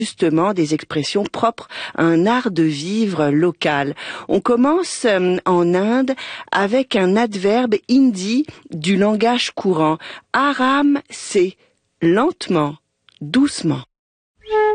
justement des expressions propres à un art de vivre local. On commence en Inde avec un adverbe hindi du langage courant. Aram, c'est lentement, doucement.